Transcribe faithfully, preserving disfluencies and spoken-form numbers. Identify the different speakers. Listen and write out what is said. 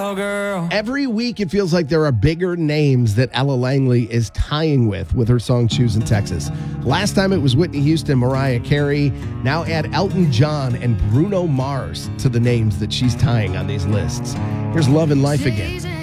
Speaker 1: girl.
Speaker 2: Every week, it feels like there are bigger names that Ella Langley is tying with with her song Choosing Texas. Last time it was Whitney Houston, Mariah Carey. Now add Elton John and Bruno Mars to the names that she's tying on these lists. Here's Love and Life again.